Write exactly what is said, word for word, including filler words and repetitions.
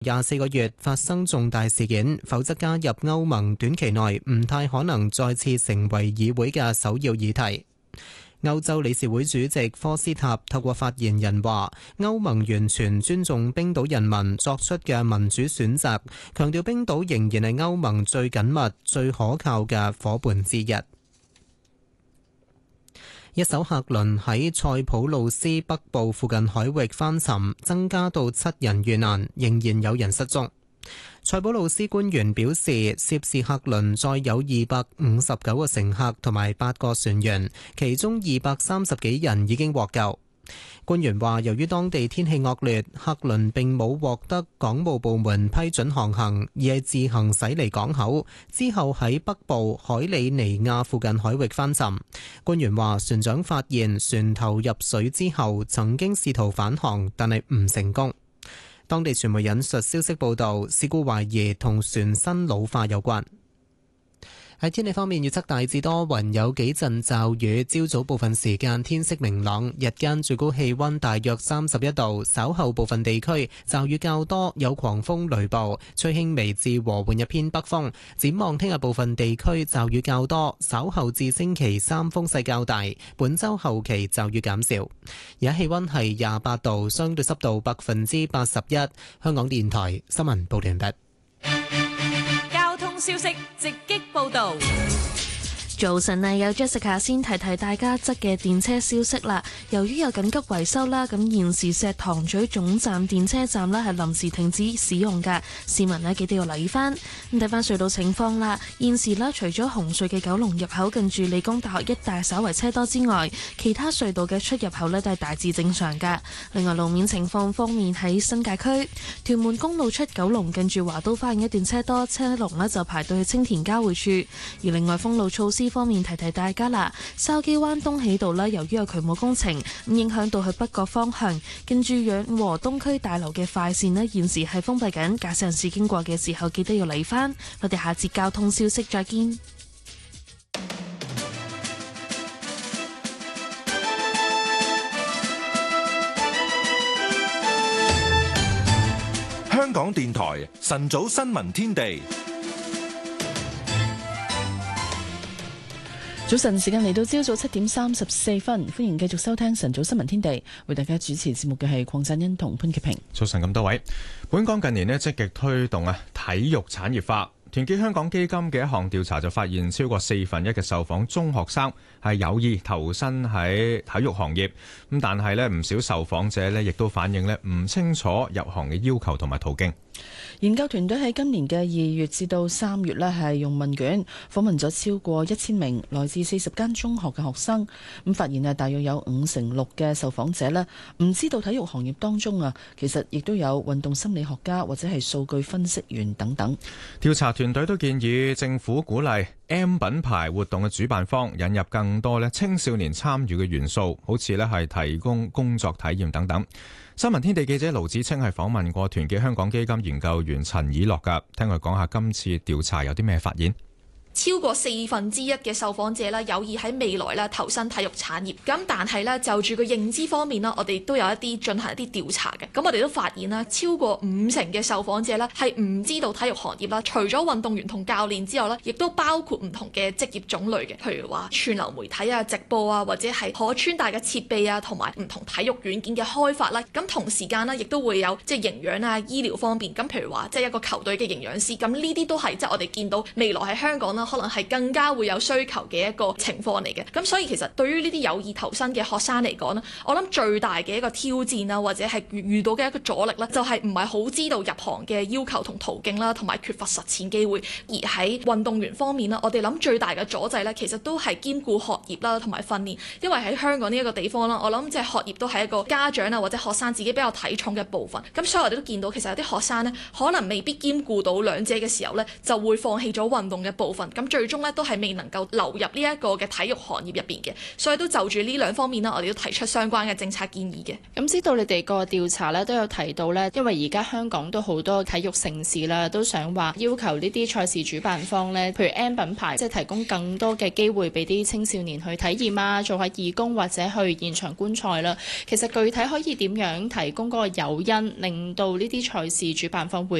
廿四個月發生重大事件，否則加入歐盟短期內唔太可能再次成為議會嘅首要議題。歐洲理事會主席科斯塔透過發言人話，歐盟完全尊重冰島人民作出嘅民主選擇，強調冰島仍然係歐盟最緊密、最可靠嘅夥伴之一。一艘客輪喺塞浦路斯北部附近海域翻沉，增加到七人遇難，仍然有人失蹤。塞浦路斯官員表示，涉事客輪載有二百五十九個乘客同埋八個船員，其中二百三十幾人已經獲救。官員話，由於當地天氣惡劣，客輪並冇獲得港務部門批准航行，而係自行駛離港口，之後喺北部海里尼亞附近海域翻沉。官員話，船長發現船頭入水之後，曾經試圖返航，但係唔成功。當地傳媒引述消息報道，事故懷疑同船身老化有關。喺天氣方面，預測大致多雲，有幾陣驟雨，朝早部分時間天色明朗，日間最高氣溫大約三十一度，稍後部分地區驟雨較多，有狂風雷暴，吹輕微至和緩一偏北風。展望聽日部分地區驟雨較多，稍後至星期三風勢較大，本週後期驟雨減少。而家氣溫係廿八度，相對濕度百分之八十一。香港電台新聞報道完畢。 消息直擊報導。 早晨啊，有 Jessica 先提提大家則嘅電車消息啦。由於有緊急維修啦，咁現時石塘咀總站電車站呢係臨時停止使用㗎，市民呢記得要留意翻。咁睇翻隧道情況啦，現時呢除咗紅隧嘅九龍入口近住理工大學一帶稍為車多之外，其他隧道嘅出入口呢都係大致正常㗎。另外路面情況方面，喺新界區屯門公路出九龍近住華都花園一段車多，車龍呢就排到去青田交匯處。而另外封路措施方面提提大家啦，筲箕灣東喜道呢由於有渠務工程，咁影響到去北角方向，近住養和東區大樓嘅快線呢現時係封閉緊，駕駛人士經過嘅時候記得要理返。我哋下節交通消息再見。 香港電台晨早新聞天地。 早晨，時間嚟到朝早七點三十四分，歡迎繼續收聽晨早新聞天地。為大家主持節目嘅係鄺振恩同潘潔平。 早晨咁多位，本港近年呢積極推動啊體育產業化。團結香港基金嘅一項調查就發現，超過四分一嘅受訪中學生係有意投身喺體育行業。咁但係呢唔少受訪者呢亦都反映呢唔清楚入行嘅要求同埋途徑。 研究團隊喺今年嘅二月至到三月呢係用問卷訪問咗超過一千名來自四十間中學嘅學生，咁發現啊，大約有五成六嘅受訪者呢唔知道體育行業當中啊，其實亦都有運動心理學家或者係數據分析員等等。 調查團隊都建議政府鼓勵 M 品牌活動嘅主辦方引入更多咧青少年參與嘅元素，好似咧係提供工作體驗等等。新聞天地記者盧子清係訪問過團結香港基金研究員陳以樂噶，聽佢講下今次調查有啲咩發現。 超過四分之一嘅受訪者啦，有意喺未來咧投身體育產業。咁但係咧就住個認知方面啦，我哋都有一啲進行一啲調查嘅。咁我哋都發現啦，超過五成嘅受訪者咧係唔知道體育行業啦。除咗運動員同教練之外咧，亦都包括唔同嘅職業種類嘅，譬如話串流媒體啊、直播啊，或者係可穿戴嘅設備啊，同埋唔同體育軟件嘅開發啦。咁同時間呢，亦都會有即係營養啊、醫療方面。咁譬如話即係一個球隊嘅營養師，咁呢啲都係即係我哋見到未來喺香港可能係更加會有需求嘅一個情況嚟嘅。咁所以其實對於呢啲有意投身嘅學生嚟講呢，我諗最大嘅一個挑戰啊，或者係遇到嘅一個阻力呢，就係唔係好知道入行嘅要求同途徑啦，同埋缺乏實踐機會。而喺運動員方面呢，我哋諗最大嘅阻滯呢，其實都係兼顧學業啦，同埋訓練。因為喺香港呢一個地方啦，我諗即係學業都係一個家長啊或者學生自己比較睇重嘅部分。咁所以我哋都見到其實有啲學生呢，可能未必兼顧到兩者嘅時候呢，就會放棄咗運動嘅部分。 咁最終呢都係未能夠流入呢一個嘅體育行業入邊嘅，所以都就住呢兩方面啦，我哋都提出相關嘅政策建議嘅。 咁知道你哋個調查咧都有提到咧，因為而家香港都好多體育城市啦，都想話要求呢啲賽事主辦方咧，譬如 M 品牌，即係提供更多嘅機會俾啲青少年去體驗啊，做下義工或者去現場觀賽啦。其實具體可以點樣提供嗰個誘因，令到呢啲賽事主辦方會